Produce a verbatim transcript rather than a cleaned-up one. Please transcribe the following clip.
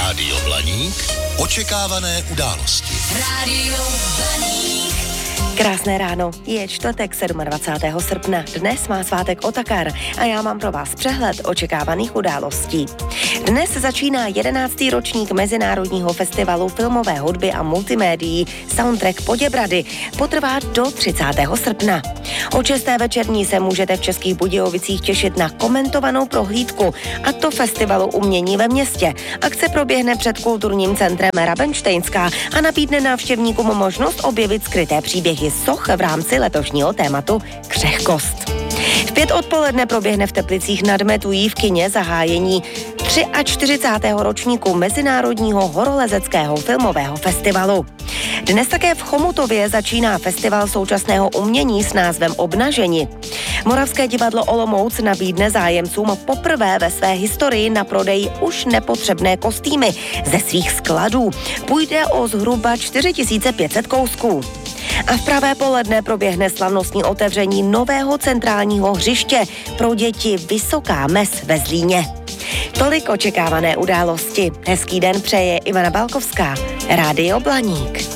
Rádio Blaník. Očekávané události. Rádio Blaník. Krásné ráno, je čtvrtek dvacátého sedmého srpna, dnes má svátek Otakar a já mám pro vás přehled očekávaných událostí. Dnes začíná jedenáctý ročník Mezinárodního festivalu filmové hudby a multimédií Soundtrack Poděbrady, potrvá do třicátého srpna. Od šesté večerní se můžete v Českých Budějovicích těšit na komentovanou prohlídku, a to festivalu umění ve městě. Akce proběhne před kulturním centrem Rabenštejnská a nabídne návštěvníkům možnost objevit skryté příběhy soch v rámci letošního tématu Křehkost. V pět odpoledne proběhne v Teplicích nad Metují v kině zahájení čtyřicátého třetího ročníku Mezinárodního horolezeckého filmového festivalu. Dnes také v Chomutově začíná festival současného umění s názvem Obnaženi. Moravské divadlo Olomouc nabídne zájemcům poprvé ve své historii na prodej už nepotřebné kostýmy ze svých skladů. Půjde o zhruba čtyři tisíce pět set kousků. A v pravé poledne proběhne slavnostní otevření nového centrálního hřiště pro děti Vysoká Mez ve Zlíně. Tolik očekávané události. Hezký den přeje Ivana Balkovská, Rádio Blaník.